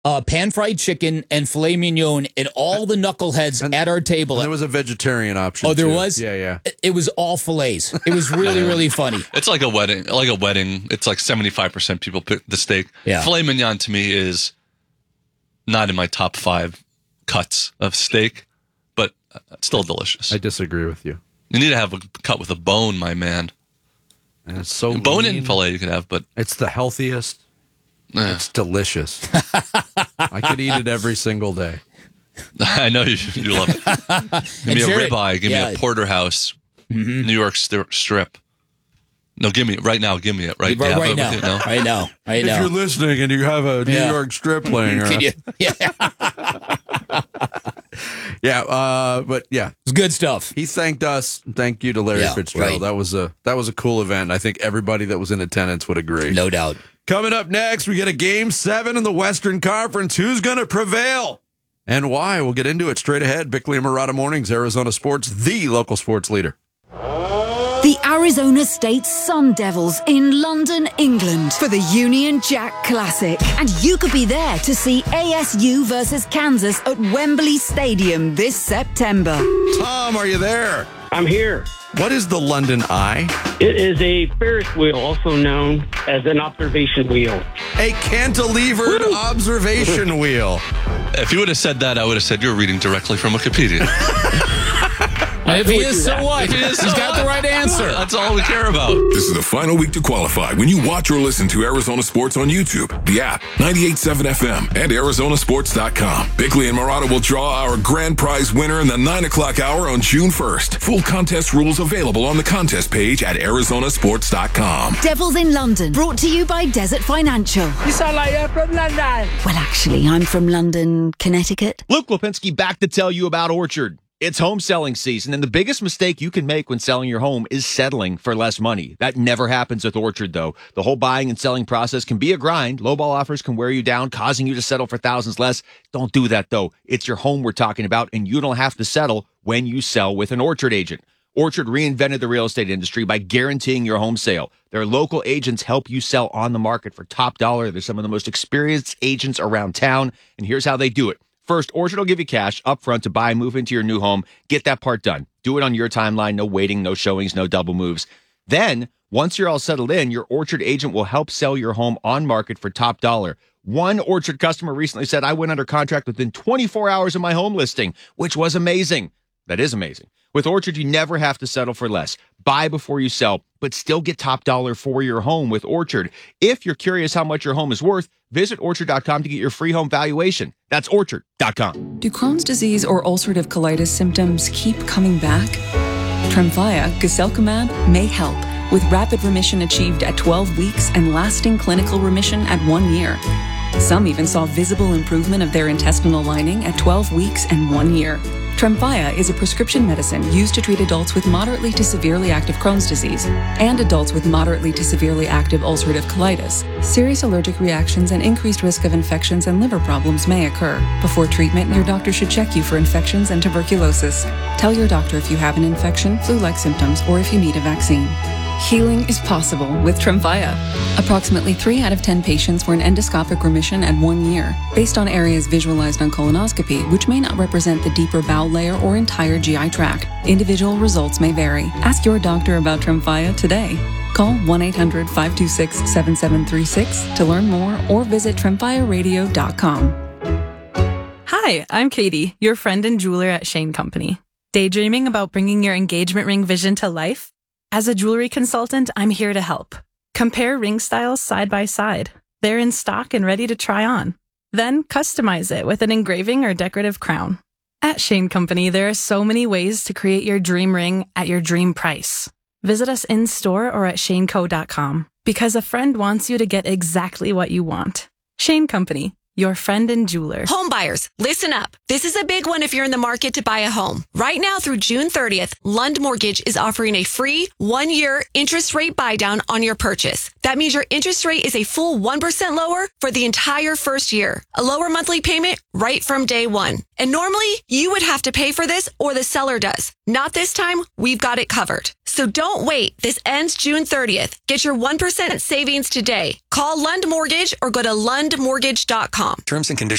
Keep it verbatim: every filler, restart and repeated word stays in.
uh, pan-fried chicken and filet mignon and all the knuckleheads and, at our table. And there was a vegetarian option. Oh, there too. was? Yeah, yeah. It, it was all fillets. It was really, really funny. It's like a wedding. Like a wedding. It's like seventy-five percent people pick the steak. Yeah. Filet mignon to me is not in my top five cuts of steak, but it's still delicious. I disagree with you. You need to have a cut with a bone, my man. And it's so bone lean. in filet you can have, but it's the healthiest. eh. It's delicious. I could eat it every single day. I know you, you love it. Give me a Jared, ribeye. Give yeah. me a porterhouse. Mm-hmm. New York st- strip. No, give me it right now. Give me it right, Right, yeah, right, now. you know? right now. Right now. If you're listening and you have a New Yeah. York strip playing, Can you, yeah, yeah, uh, but yeah, it's good stuff. he thanked us. Thank you to Larry Yeah, Fitzgerald. right. That was a that was a cool event. I think everybody that was in attendance would agree. No doubt. Coming up next, we get a game seven in the Western Conference. Who's going to prevail and why? We'll get into it straight ahead. Bickley and Murata Mornings, Arizona Sports, the local sports leader. The Arizona State Sun Devils in London, England for the Union Jack Classic. And you could be there to see A S U versus Kansas at Wembley Stadium this September. Tom, are you there? I'm here. What is the London Eye? It is a Ferris wheel, also known as an observation wheel. A cantilevered Woo! observation wheel. If you would have said that, I would have said you're reading directly from Wikipedia. If he is, so what? If he is, so He's got what? the right answer. That's all we care about. This is the final week to qualify when you watch or listen to Arizona Sports on YouTube, the app, ninety-eight point seven F M, and Arizona Sports dot com. Bickley and Murata will draw our grand prize winner in the nine o'clock hour on June first. Full contest rules available on the contest page at Arizona Sports dot com. Devils in London, brought to you by Desert Financial. You sound like you're from London. Well, actually, I'm from London, Connecticut. Luke Lipinski back to tell you about Orchard. It's home selling season, and the biggest mistake you can make when selling your home is settling for less money. That never happens with Orchard, though. The whole buying and selling process can be a grind. Lowball offers can wear you down, causing you to settle for thousands less. Don't do that, though. It's your home we're talking about, and you don't have to settle when you sell with an Orchard agent. Orchard reinvented the real estate industry by guaranteeing your home sale. Their local agents help you sell on the market for top dollar. They're some of the most experienced agents around town, and here's how they do it. First, Orchard will give you cash up front to buy and move into your new home. Get that part done. Do it on your timeline. No waiting, no showings, no double moves. Then, once you're all settled in, your Orchard agent will help sell your home on market for top dollar. One Orchard customer recently said, I went under contract within twenty-four hours of my home listing, which was amazing. That is amazing. With Orchard, you never have to settle for less. Buy before you sell, but still get top dollar for your home with Orchard. If you're curious how much your home is worth, visit orchard dot com to get your free home valuation. That's orchard dot com. Do Crohn's disease or ulcerative colitis symptoms keep coming back? Tremfya, guselkumab, may help, with rapid remission achieved at twelve weeks and lasting clinical remission at one year. Some even saw visible improvement of their intestinal lining at twelve weeks and one year. Tremfya is a prescription medicine used to treat adults with moderately to severely active Crohn's disease and adults with moderately to severely active ulcerative colitis. Serious allergic reactions and increased risk of infections and liver problems may occur. Before treatment, your doctor should check you for infections and tuberculosis. Tell your doctor if you have an infection, flu-like symptoms, or if you need a vaccine. Healing is possible with Tremfya. Approximately three out of ten patients were in endoscopic remission at one year, based on areas visualized on colonoscopy, which may not represent the deeper bowel layer or entire G I tract. Individual results may vary. Ask your doctor about Tremfya today. Call one eight hundred, five two six, seven seven three six to learn more or visit tremfya radio dot com. Hi, I'm Katie, your friend and jeweler at Shane Company. Daydreaming about bringing your engagement ring vision to life? As a jewelry consultant, I'm here to help. Compare ring styles side by side. They're in stock and ready to try on. Then customize it with an engraving or decorative crown. At Shane Company, there are so many ways to create your dream ring at your dream price. Visit us in store or at shane co dot com because a friend wants you to get exactly what you want. Shane Company, your friend and jeweler. Home buyers, listen up. This is a big one if you're in the market to buy a home. Right now through June thirtieth, Lund Mortgage is offering a free one-year interest rate buydown on your purchase. That means your interest rate is a full one percent lower for the entire first year. A lower monthly payment right from day one. And normally, you would have to pay for this or the seller does. Not this time, we've got it covered. So don't wait. This ends June thirtieth. Get your one percent savings today. Call Lund Mortgage or go to lund mortgage dot com. Terms and conditions